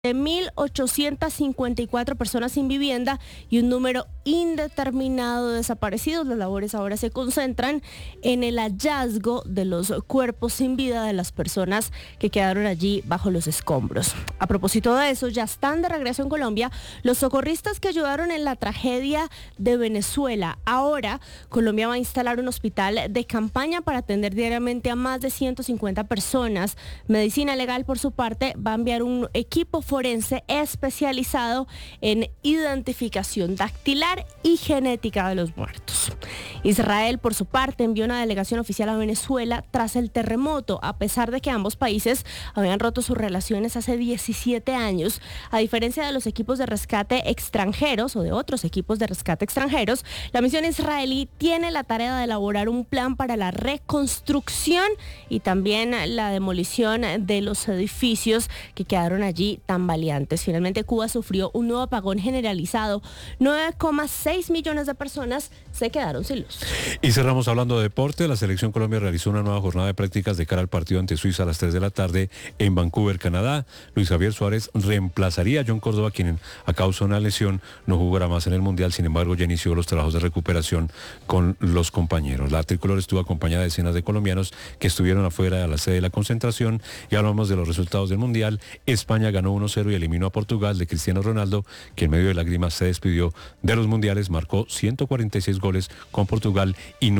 de 1.854 personas sin vivienda y un número indeterminado de desaparecidos. Las labores ahora se concentran en el hallazgo de los cuerpos sin vida de las personas que quedaron allí bajo los escombros. A propósito de eso, ya están de regreso en Colombia los socorristas que ayudaron en la tragedia de Venezuela. Ahora, Colombia va a instalar un hospital de campaña para atender diariamente a más de 150 personas. Medicina Legal, por su parte, va a enviar un equipo forense especializado en identificación dactilar y genética de los muertos. Israel, por su parte, envió una delegación oficial a Venezuela tras el terremoto, a pesar de que ambos países habían roto sus relaciones hace 17 años. A diferencia de los equipos de rescate extranjeros o de otros equipos de rescate extranjeros, la misión israelí tiene la tarea de elaborar un plan para la reconstrucción y también la demolición de los edificios que quedaron allí tambaleantes. Finalmente, Cuba sufrió un nuevo apagón generalizado. 9,6 millones de personas se quedaron sin luz. Y cerramos hablando de deporte. La Selección Colombia realizó una nueva jornada de prácticas de cara al partido ante Suiza a las 3 de la tarde en Vancouver, Canadá. Luis Javier Suárez reemplazaría a John Córdoba, quien a causa de una lesión no jugará más en el Mundial. Sin embargo, ya inició los trabajos de recuperación con los compañeros. La tricolor estuvo acompañada de decenas de colombianos que estuvieron afuera de la sede de la concentración. Y hablamos de los resultados del Mundial. España ganó 1-0 y eliminó a Portugal de Cristiano Ronaldo, que en medio de lágrimas se despidió de los mundiales. Marcó 146 goles con Portugal y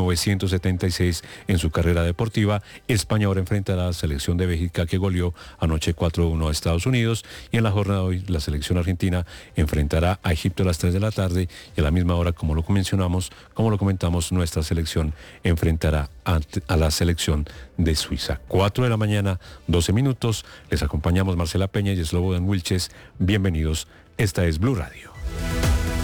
976 en su carrera deportiva. España ahora enfrentará a la selección de Bélgica, que goleó anoche 4-1 a Estados Unidos. Y en la jornada de hoy, la selección argentina enfrentará a Egipto a las 3 de la tarde. Y a la misma hora, como lo comentamos, nuestra selección enfrentará a la selección de Suiza. 4 de la mañana, 12 minutos. Les acompañamos Marcela Peña y Slobodan Wilches. Bienvenidos. Esta es Blue Radio.